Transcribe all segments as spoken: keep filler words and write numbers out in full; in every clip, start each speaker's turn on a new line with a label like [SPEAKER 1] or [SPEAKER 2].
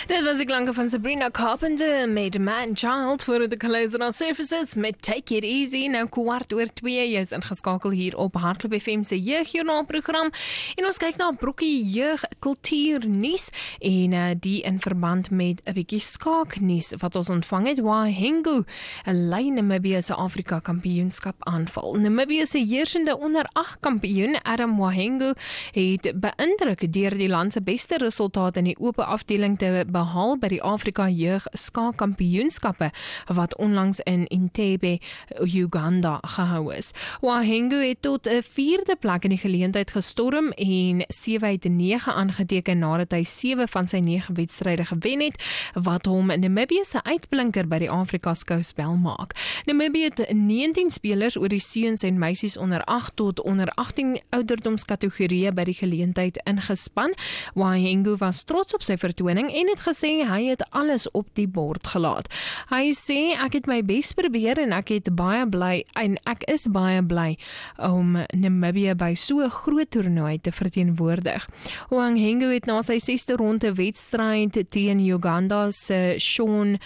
[SPEAKER 1] Dit was die klanke van Sabrina Carpenter met Man Child voor de Collision Surfaces met Take It Easy. Nou kwart oor twee, jy is ingeskakel hier op Hardloop F M se jeugjoernaalprogram en ons kyk na brokkie jeugkultuurnuus en uh, die in verband met 'n bietjie skaaknuus wat ons ontvang het. Wahengu, 'n lei Namibië se Afrika kampioenskap aanval. Namibië se heersende onder agt kampioen Adam Wahengu het beïndruk deur die land se beste resultaat in die oop afdeling te behaal by die Afrika Jeug Skaakkampioenskappe wat onlangs in Entebbe, Uganda gehou is. Wahengu het tot 'n vierde plek in die geleentheid gestorm en sewe uit nege aangeteken nadat hy sewe van sy nege wedstryde gewen het, wat hom Namibië se uitblinker by die Afrika Skouspel maak. Namibië het negentien spelers oor die seuns en meisies onder agt tot onder agttien ouderdomskategorieë by die geleentheid ingespan. Wahengu was trots op sy vertoning en het gesê hy het alles op die bord gelaat. Hy sê ek het my bes probeer en ek het baie bly en ek is baie bly om Namibië by so 'n groot toernooi te verteenwoordig. Wahengu het na sy sesde ronde wedstryd teen Uganda se Sean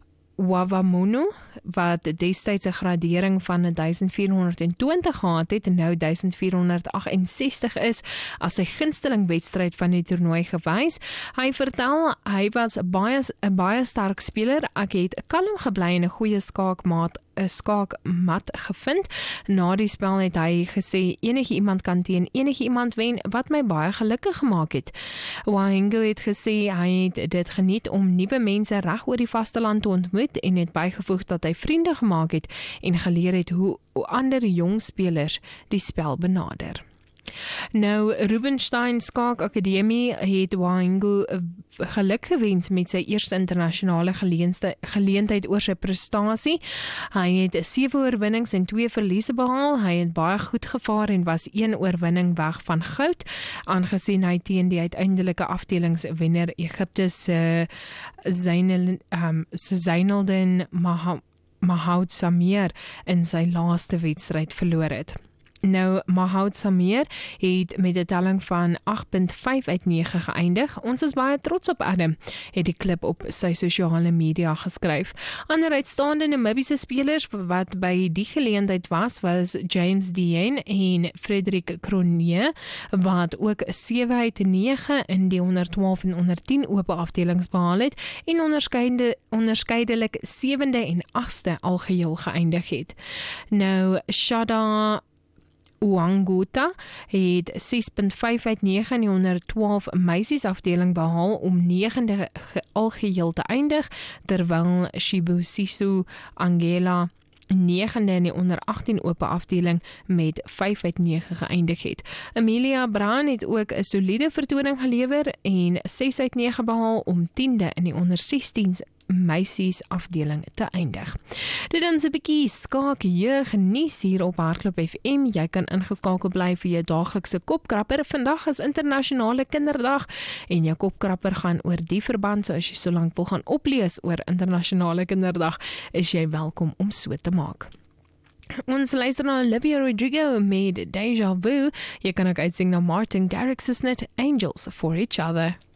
[SPEAKER 1] Wavamono, wat destyds 'n gradering van duisend vierhonderd twintig gehad het en nou duisend vierhonderd agt-en-sestig is, as sy gunsteling wedstryd van die toernooi gewys. Hy vertel, hy was baie 'n baie sterk speler, ek het kalm gebly en 'n goeie skaakmaat 'n skaakmat gevind. Na die spel het hy gesê enige iemand kan teen enige iemand wen, wat my baie gelukkig gemaak het. Wahengu het gesê hy het dit geniet om nuwe mense reg oor die vasteland te ontmoet en het bygevoeg dat hy vriende gemaak het en geleer het hoe ander jong spelers die spel benader. Nou, Rubenstein Skaak Akademie het Wahengu geluk gewens met sy eerste internasionale geleentheid oor sy prestasie. Hy het sewe oorwinnings en twee verliese behaal. Hy het baie goed gevaar en was een oorwinning weg van goud, aangesien hy teen die uiteindelike afdelingswenner Egipte se Zainel, um, Zainuddin Mahoud Samir in sy laaste wedstryd verloor het. Nou, Mahoud Samir het met 'n telling van agt punt vyf uit nege geëindig. Ons is baie trots op Adam, het die klip op sy sosiale media geskryf. Ander uitstaande Namibiese spelers wat by die geleentheid was, was James Dien en Frederik Cronje, wat ook sewe uit nege in die onder twaalf en onder tien oop afdelings behaal het en onderskeide, onderskeidelik sewende en agste algeheel geëindig het. Nou, Shada Uanguta het ses punt vyf uit nege in die onder twaalf meisies afdeling behaal om negende algeheel te eindig, terwyl Shibusiso Angela negende in die onder agttien oop afdeling met vyf uit nege geëindig het. Amelia Braan het ook 'n soliede vertoning gelewer en ses uit nege behaal om tiende in die onder sestien meisies afdeling te eindig. Dit is 'n bietjie skaak jeug nuus hier op Hardloop F M. Jy kan ingeskakel bly vir jou daaglikse kopkrapper. Vandag is internasionale kinderdag en jou kopkrapper gaan oor die verband, so as jy so lank wil gaan oplees oor internasionale kinderdag, is jy welkom om so te maak. Ons luister na Olivia Rodrigo met Deja Vu. Jy kan ook uitsing na Martin Garrix se net Angels for Each Other.